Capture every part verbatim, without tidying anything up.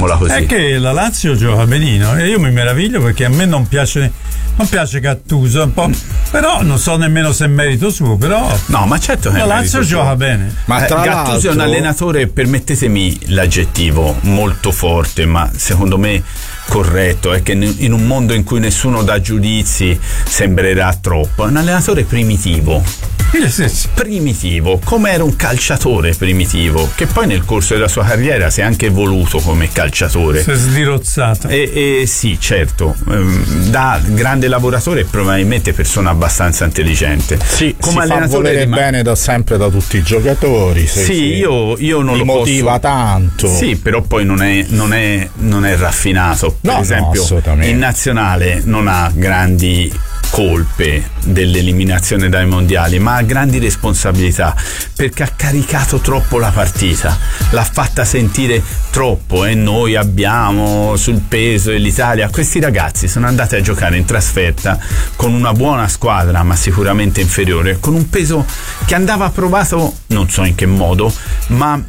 mettiamola così. È che la Lazio gioca benino e io mi meraviglio perché a me non piace non piace Gattuso un po', però non so nemmeno se è merito suo, però no, ma certo che la Lazio gioca suo. bene. Ma tra eh, Gattuso l'altro... è un allenatore, permettetemi l'aggettivo, molto forte, ma secondo me corretto, è che in un mondo in cui nessuno dà giudizi sembrerà troppo. È un allenatore primitivo. Primitivo, come era un calciatore primitivo, che poi nel corso della sua carriera si è anche evoluto come calciatore. Si è sdirozzato. E, e sì, certo, da grande lavoratore e probabilmente persona abbastanza intelligente. Sì, come si fa volere ma... bene da sempre da tutti i giocatori. Se, sì, se io, io non li lo motiva posso... tanto. Sì, però poi non è, non è, non è raffinato. Per no, esempio, no, in nazionale non ha grandi colpe dell'eliminazione dai mondiali, ma ha grandi responsabilità perché ha caricato troppo la partita, l'ha fatta sentire troppo e noi abbiamo sul peso e l'Italia. Questi ragazzi sono andati a giocare in trasferta con una buona squadra ma sicuramente inferiore, con un peso che andava provato non so in che modo, ma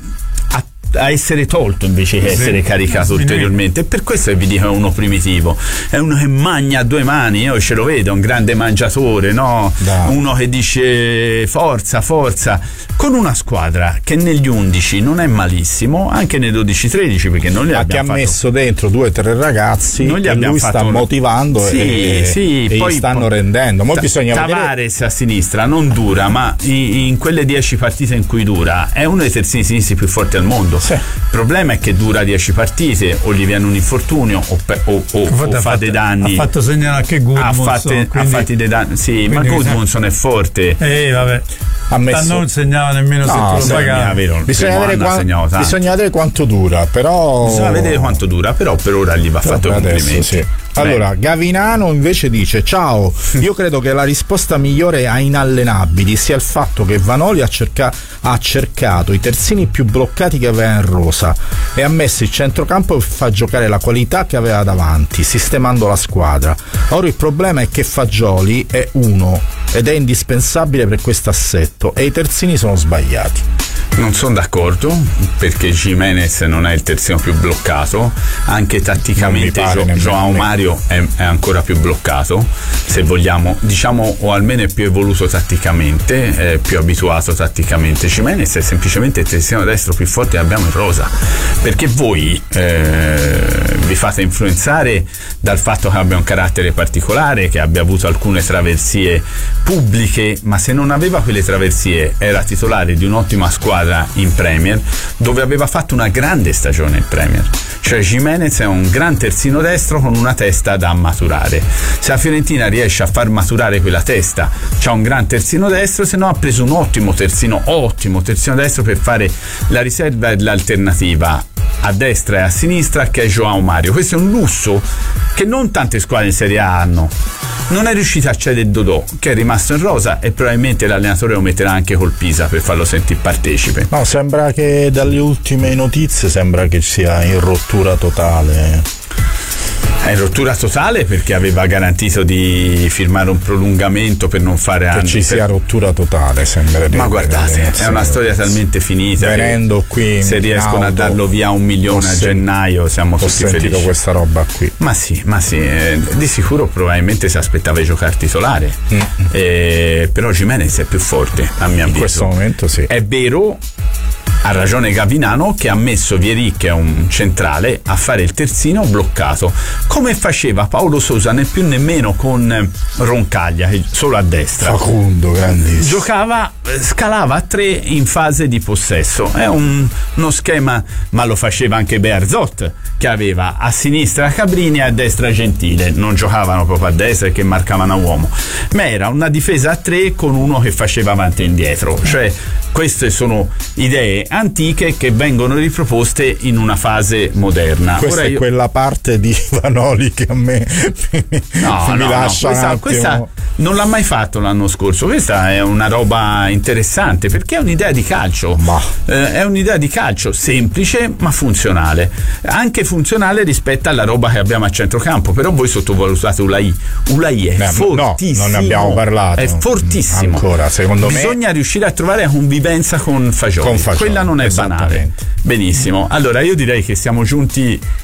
a essere tolto invece che essere sì, caricato ulteriormente. E per questo vi dico è uno primitivo, è uno che magna a due mani, io ce lo vedo, un grande mangiatore, no? Da. Uno che dice forza, forza, con una squadra che negli undici non è malissimo, anche nei dodici tredici, perché non li ma abbiamo che ha fatto... messo dentro due o tre ragazzi non li che lui fatto... sta motivando sì, e, sì, e poi gli stanno po- rendendo. Mo Ta- bisogna Tavares vedere... a sinistra non dura, ma in, in quelle dieci partite in cui dura è uno dei terzini sinistri più forti al mondo. Sì. Il problema è che dura dieci partite, o gli viene un infortunio o, pe- o, o, o fa dei danni. Ha fatto segnare anche Gudmundsson, ha, fatte, quindi... ha fatti dei danni, sì, ma Gudmundsson è forte. Eh vabbè, ha messo... non segnava nemmeno no, se tu lo pagavi. Bisogna vedere, qua... bisogna vedere quanto dura, però bisogna vedere quanto dura, però per ora gli va però fatto complimenti. Adesso, sì. Allora, Gavinano invece dice: ciao, io credo che la risposta migliore a inallenabili sia il fatto che Vanoli ha, cerca- ha cercato i terzini più bloccati che aveva in rosa e ha messo il centrocampo per far giocare la qualità che aveva davanti, sistemando la squadra. Ora il problema è che Fagioli è uno ed è indispensabile per questo assetto e i terzini sono sbagliati. Non sono d'accordo, perché Gimenez non è il terzino più bloccato, anche tatticamente Gio- Joao Mario è, è ancora più bloccato, se vogliamo, diciamo, o almeno è più evoluto tatticamente, è più abituato tatticamente. Gimenez è semplicemente il terzino destro più forte che abbiamo in rosa, perché voi eh, vi fate influenzare dal fatto che abbia un carattere particolare, che abbia avuto alcune traversie pubbliche, ma se non aveva quelle traversie era titolare di un'ottima squadra in Premier, dove aveva fatto una grande stagione in Premier. Cioè Gimenez è un gran terzino destro con una testa da maturare. Se la Fiorentina riesce a far maturare quella testa, c'ha un gran terzino destro, se no ha preso un ottimo terzino, ottimo terzino destro per fare la riserva e l'alternativa a destra e a sinistra, che è Joao Mario. Questo è un lusso che non tante squadre in Serie A hanno. Non è riuscito a cedere Dodò, che è rimasto in rosa, e probabilmente l'allenatore lo metterà anche col Pisa per farlo sentire partecipe. No, sembra che dalle ultime notizie sembra che sia in rottura totale. È in rottura totale perché aveva garantito di firmare un prolungamento per non fare anni. Che ci sia per... rottura totale, sembrerebbe. Ma guardate, è una storia talmente finita. Venendo qui se riescono auto, a darlo via un milione a gennaio siamo tutti felici. Ho sentito questa roba qui. Ma sì, ma sì, eh, di sicuro probabilmente si aspettava di giocare titolare. Mm. Eh, però Gimenez è più forte, a mio avviso. In questo momento sì. È vero. Ha ragione Gavinano che ha messo Vieri, che è un centrale, a fare il terzino bloccato, come faceva Paolo Sousa, né più nemmeno con Roncaglia, solo a destra. Facundo, grandissimo. Giocava, scalava a tre in fase di possesso. È un, uno schema, ma lo faceva anche Bearzot, che aveva a sinistra Cabrini e a destra Gentile. Non giocavano proprio a destra perché marcavano a uomo, ma era una difesa a tre con uno che faceva avanti e indietro. Cioè, queste sono idee antiche che vengono riproposte in una fase moderna. Questa Ora è io... quella parte di Vanoli che a me no, mi no, lascia no. Questa, un questa non l'ha mai fatto l'anno scorso. Questa è una roba interessante perché è un'idea di calcio, eh, è un'idea di calcio semplice ma funzionale, anche funzionale rispetto alla roba che abbiamo a centrocampo. Però voi sottovalutate Ulai. Ulai è no, fortissimo, no, non ne abbiamo parlato, è fortissimo ancora, secondo bisogna me bisogna riuscire a trovare convivenza con Fagioli, con Fagioli, quella non è banale. Benissimo, allora io direi che siamo giunti